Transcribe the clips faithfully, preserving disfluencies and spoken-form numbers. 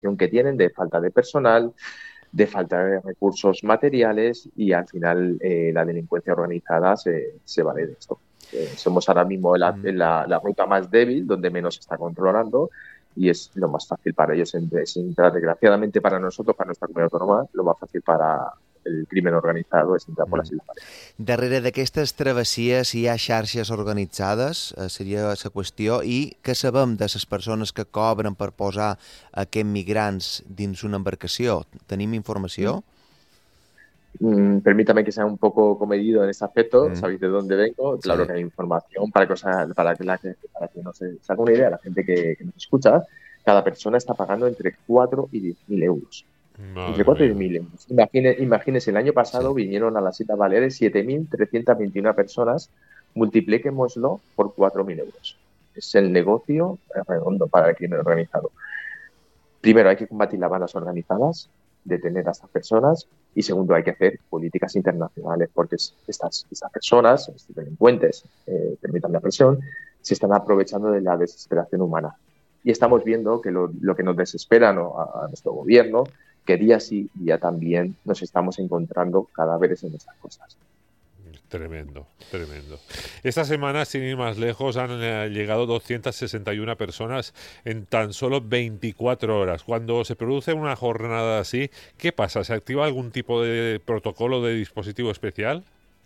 situación que tienen de falta de personal, de falta de recursos materiales y al final eh, la delincuencia organizada se, se vale de esto. Eh, somos ahora mismo la, Mm. la, la ruta más débil, donde menos se está controlando y es lo más fácil para ellos es entrar. Desgraciadamente para nosotros, para nuestra comunidad autónoma, lo más fácil para el crimen organizado és entrar per les Illes Balears. Darrere d'aquestes travessies hi ha xarxes organitzades, eh, seria la qüestió, i què sabem de les persones que cobren per posar aquests migrants dins una embarcació? Tenim informació? Mm, permítame que sea un poco comedido en este aspecto. Mm. Sabéis de dónde vengo. Sí. Claro que hay información para que, para que, la, para que no se, se haga una idea, la gente que, que nos escucha, cada persona está pagando entre cuatro y diez mil euros. Madre entre cuatro y mía. diez mil euros. Imagine, imagínese, el año pasado Sí. vinieron a las Islas Baleares siete mil trescientas veintiuna personas. Multipliquémoslo por cuatro mil euros. Es el negocio redondo para el crimen organizado. Primero, hay que combatir las bandas organizadas, detener a estas personas, y segundo, hay que hacer políticas internacionales porque estas, estas personas, estos delincuentes, eh, permitan la presión, se están aprovechando de la desesperación humana. Y estamos viendo que lo, lo que nos desespera, ¿no?, a, a nuestro gobierno, que día sí, día también nos estamos encontrando cadáveres en estas cosas. Tremendo, tremendo. Esta semana, sin ir más lejos, han eh, llegado doscientas sesenta y una personas en tan solo veinticuatro horas. Cuando se produce una jornada así, ¿qué pasa? ¿Se activa algún tipo de protocolo de dispositivo especial?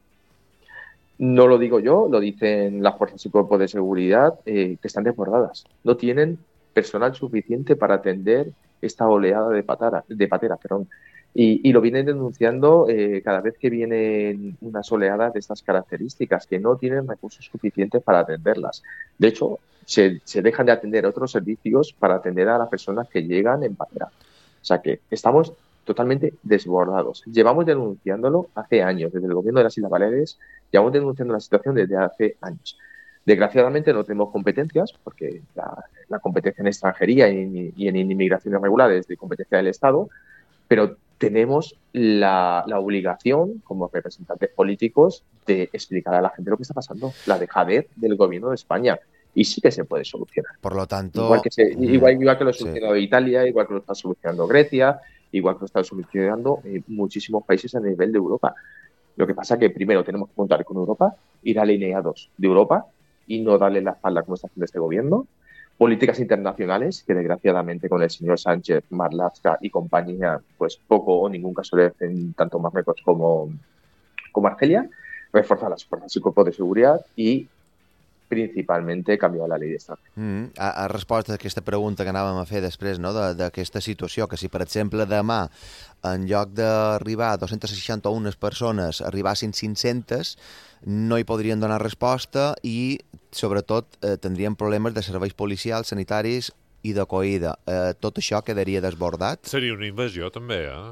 No lo digo yo, lo dicen las fuerzas y cuerpos de seguridad, eh, que están desbordadas. No tienen personal suficiente para atender esta oleada de, patara, de pateras. Perdón. Y, y lo vienen denunciando eh, cada vez que vienen unas oleadas de estas características, que no tienen recursos suficientes para atenderlas. De hecho, se, se dejan de atender otros servicios para atender a las personas que llegan en patera. O sea que estamos totalmente desbordados. Llevamos denunciándolo hace años, desde el gobierno de las Islas Baleares, llevamos denunciando la situación desde hace años. Desgraciadamente no tenemos competencias, porque la, la competencia en extranjería y, y en inmigración irregular es de competencia del Estado, pero tenemos la, la obligación, como representantes políticos, de explicar a la gente lo que está pasando, la dejadez del gobierno de España. Y sí que se puede solucionar. Por lo tanto... Igual que, se, igual, igual que lo ha solucionado sí. Italia, igual que lo está solucionando Grecia, igual que lo están solucionando eh, muchísimos países a nivel de Europa. Lo que pasa es que primero tenemos que contar con Europa, ir alineados de Europa y no darle la espalda como está haciendo este gobierno. Políticas internacionales, que desgraciadamente con el señor Sánchez, Marlaska y compañía, pues poco o ningún caso le hacen tanto Marruecos como, como Argelia. Reforzar las fuerzas y cuerpos de seguridad y principalmente canviar la llei d'estrangeria. Mm, a, a resposta a aquesta pregunta que anàvem a fer després, no?, d'aquesta situació, que si, per exemple, demà, en lloc d'arribar a dos-centes seixanta-una persones, arribassin cinc-centes, no hi podrien donar resposta i, sobretot, eh, tindrien problemes de serveis policials, sanitaris i d'acollida. Eh, tot això quedaria desbordat? Seria una invasió, també, eh?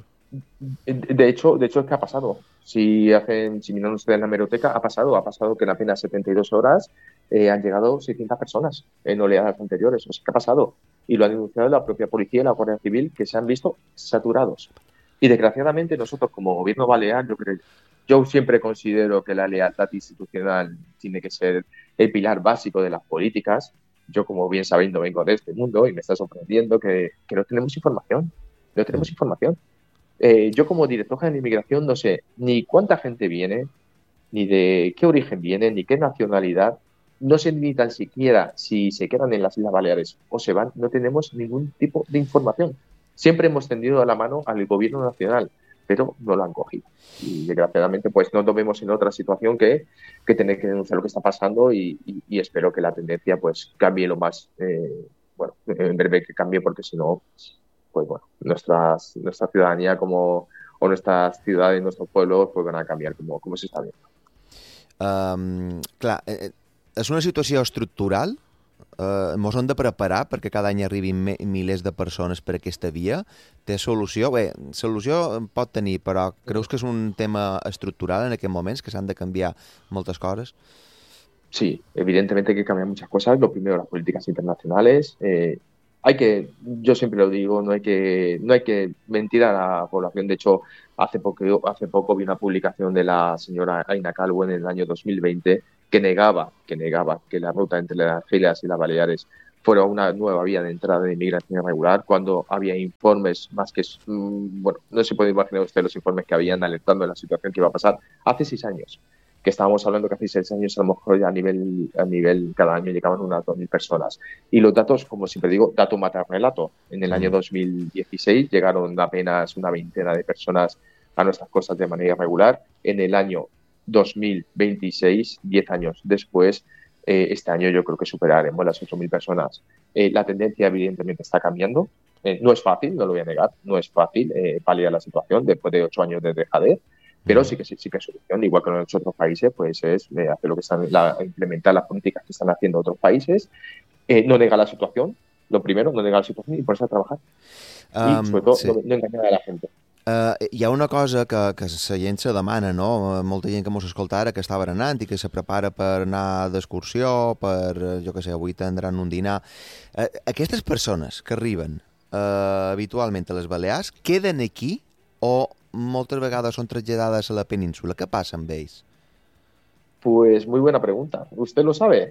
De hecho, de hecho es que ha pasado. Si hacen, si miran ustedes en la hemeroteca, ha pasado, ha pasado que en apenas setenta y dos horas eh, han llegado seiscientas personas en oleadas anteriores. O sea, ¿qué ha pasado? Y lo han denunciado la propia policía y la Guardia Civil, que se han visto saturados. Y desgraciadamente nosotros como gobierno balear, yo creo, yo siempre considero que la lealtad institucional tiene que ser el pilar básico de las políticas. Yo, como bien sabéis, no vengo de este mundo y me está sorprendiendo que, que no tenemos información. No tenemos información. Eh, yo como director general de inmigración no sé ni cuánta gente viene, ni de qué origen viene, ni qué nacionalidad. No sé ni tan siquiera si se quedan en las Islas Baleares o se van. No tenemos ningún tipo de información. Siempre hemos tendido la mano al gobierno nacional, pero no lo han cogido. Y desgraciadamente pues no nos vemos en otra situación que, que tener que denunciar lo que está pasando y, y, y espero que la tendencia pues cambie lo más, eh, bueno, en breve que cambie, porque si no, pues bueno, nuestras, nuestra ciudadanía como, o nuestras ciudades, nuestros pueblos, pues van a cambiar como, como se está viendo. Um, clar, eh, és una situació estructural? Eh, mos hem de preparar perquè cada any arribin me- milers de persones per aquesta via? Té solució? Bé, solució en pot tenir, però creus que és un tema estructural en aquests moments, que s'han de canviar moltes coses? Sí, evidentemente hay que cambiar muchas cosas. Lo primero, las políticas internacionales. Eh, hay que, yo siempre lo digo, no hay que, no hay que mentir a la población. De hecho, hace poco, hace poco vi una publicación de la señora Aina Calvo en el año dos mil veinte que negaba, que negaba que la ruta entre las Argelias y las Baleares fuera una nueva vía de entrada de inmigración irregular, cuando había informes más que, mmm, bueno, no se puede imaginar usted los informes que habían alertando de la situación que iba a pasar hace seis años, que estábamos hablando que hace seis años a lo mejor ya a nivel, a nivel cada año llegaban unas dos mil personas. Y los datos, como siempre digo, dato mata relato. En el año dos mil dieciséis llegaron apenas una veintena de personas a nuestras costas de manera irregular. En el año dos mil veintiséis, diez años después, Eh, este año yo creo que superaremos las ocho mil personas. Eh, la tendencia evidentemente está cambiando. Eh, no es fácil, no lo voy a negar, no es fácil eh, paliar la situación después de ocho años de dejadez, pero sí que sí, sí que es solución. Igual que en los otros países, pues es eh, hacer lo que están, la, implementar las políticas que están haciendo otros países. Eh, no negar la situación, lo primero, no negar la situación y ponerse a trabajar. Um, y sobre todo, sí. no, no engañar a la gente. Uh, hi ha una cosa que, que la gent se demana, no? Molta gent que mos escolta ara que està berenant i que se prepara per anar d'excursió, per, jo què sé, avui tindran un dinar. Uh, aquestes persones que arriben uh, habitualment a les Balears queden aquí o moltes vegades són traslladades a la península? Què passa amb ells? Pues muy buena pregunta. ¿Usted lo sabe?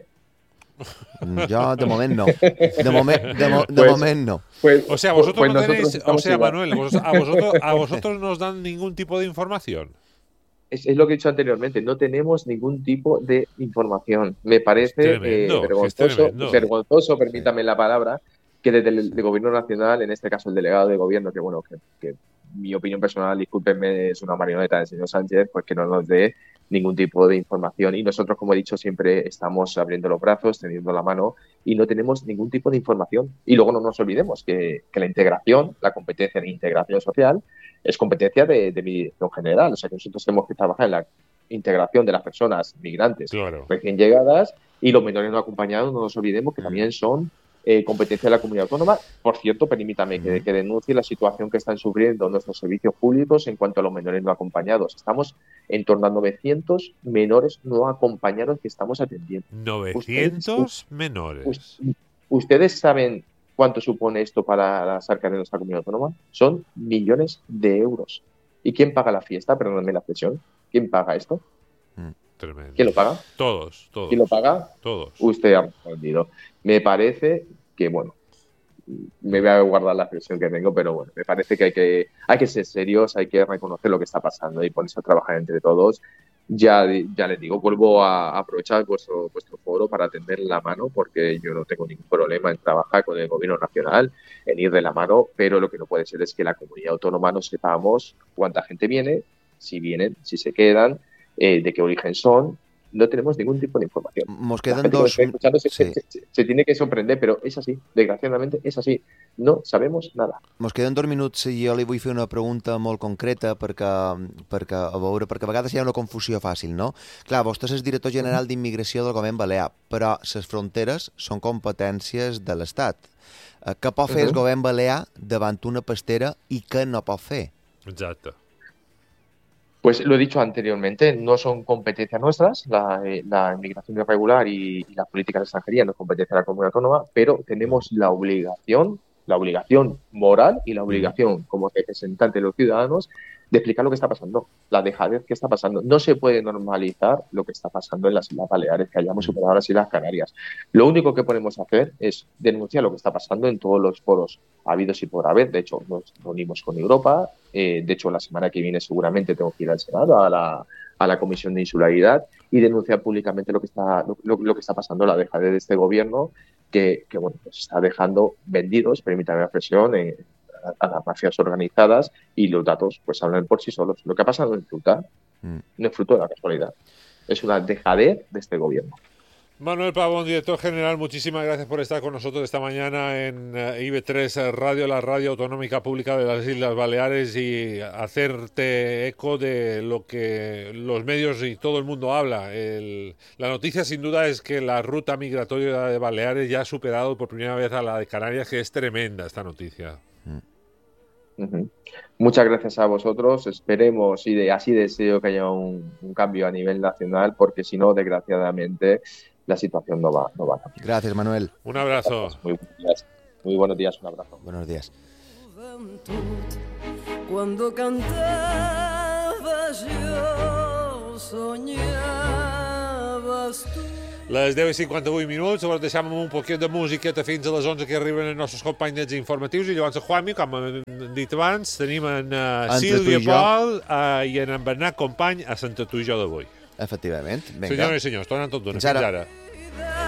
Yo de momento no. De, momen, de, mo, de pues, momento no. Pues, o sea, vosotros pues no tenéis, o sea, igual. Manuel, vos, a vosotros a vosotros no os dan ningún tipo de información. Es, es lo que he dicho anteriormente, no tenemos ningún tipo de información. Me parece tremendo, eh, vergonzoso, vergonzoso, permítame sí. la palabra, que desde el, el gobierno nacional, en este caso el delegado de gobierno, que bueno, que, que mi opinión personal, discúlpenme, es una marioneta del señor Sánchez, pues que no nos dé ningún tipo de información. Y nosotros, como he dicho, siempre estamos abriendo los brazos, tendiendo la mano y no tenemos ningún tipo de información. Y luego no nos olvidemos que, que la integración, la competencia de integración social, es competencia de, de mi dirección general. O sea, que nosotros tenemos que trabajar en la integración de las personas migrantes claro. recién llegadas y los menores no acompañados, no nos olvidemos que mm. también son Eh, competencia de la comunidad autónoma. Por cierto, permítame que, que denuncie la situación que están sufriendo nuestros servicios públicos en cuanto a los menores no acompañados. Estamos en torno a novecientos menores no acompañados que estamos atendiendo. ¿novecientos ustedes, menores? ¿Ustedes saben cuánto supone esto para las arcas de nuestra comunidad autónoma? Son millones de euros. ¿Y quién paga la fiesta? Perdónenme la expresión. ¿Quién paga esto? Tremendo. ¿Quién lo paga? Todos, todos. ¿Quién lo paga? Todos. Usted ha respondido. Me parece que, bueno, me voy a guardar la expresión que tengo, pero bueno, me parece que hay que, hay que ser serios, hay que reconocer lo que está pasando y ponerse a trabajar entre todos. Ya, ya les digo, vuelvo a aprovechar vuestro, vuestro foro para tender la mano, porque yo no tengo ningún problema en trabajar con el gobierno nacional, en ir de la mano, pero lo que no puede ser es que la comunidad autónoma no sepamos cuánta gente viene, si vienen, si se quedan, Eh, de qué origen son, no tenemos ningún tipo de información. Nos quedan dos... Se, sí. se, se, se tiene que sorprender, però és així, desgraciadamente és així. No sabemos nada. Ens queden dos minuts i jo li vull fer una pregunta molt concreta perquè, perquè, a veure, perquè a vegades hi ha una confusió fàcil, no? Clar, vostè és director general d'immigració del govern balear, però les fronteres són competències de l'Estat. Què pot fer uh-huh. el govern balear davant una pastera i què no pot fer? Exacte. Pues lo he dicho anteriormente, no son competencias nuestras, la, eh, la inmigración irregular y, y las políticas de extranjería no es competencia de la comunidad autónoma, pero tenemos la obligación, la obligación moral y la obligación como representante de los ciudadanos de explicar lo que está pasando, la dejadez que está pasando. No se puede normalizar lo que está pasando en las Islas Baleares, que hayamos superado las Islas Canarias. Lo único que podemos hacer es denunciar lo que está pasando en todos los foros habidos y por haber. De hecho, nos reunimos con Europa. Eh, de hecho, la semana que viene seguramente tengo que ir al Senado, a la, a la Comisión de Insularidad, y denunciar públicamente lo que está, lo, lo que está pasando, la dejadez de este gobierno, que, que bueno, pues está dejando vendidos, permítame la expresión, eh, a las mafias organizadas, y los datos pues hablan por sí solos. Lo que ha pasado en Ceuta mm. no es fruto de la casualidad, es una dejadez de este gobierno. Manuel Pavón, director general, muchísimas gracias por estar con nosotros esta mañana en I B tres Radio, la radio autonómica pública de las Islas Baleares, y hacerte eco de lo que los medios y todo el mundo habla. El, la noticia sin duda es que la ruta migratoria de Baleares ya ha superado por primera vez a la de Canarias, que es tremenda esta noticia. Uh-huh. Muchas gracias a vosotros. Esperemos y de, así deseo que haya un, un cambio a nivel nacional, porque si no, desgraciadamente, la situación no va, no va a cambiar. Gracias, Manuel. Un abrazo. Muy buenos días. Muy buenos días, un abrazo. Buenos días. Cuando cantabas yo soñabas tú. Les deu i cinquanta-vuit minuts, llavors deixem un poquet de musiqueta fins a les onze que arriben els nostres companys informatius i llavors a Juanmi, com hem dit abans, tenim en uh, Sílvia Pol uh, i en Bernat Company a Santa Tuïjó d'avui. Efectivament. Vinga. Senyores i senyors, tornem tot d'una. Fins ara. Fins ara.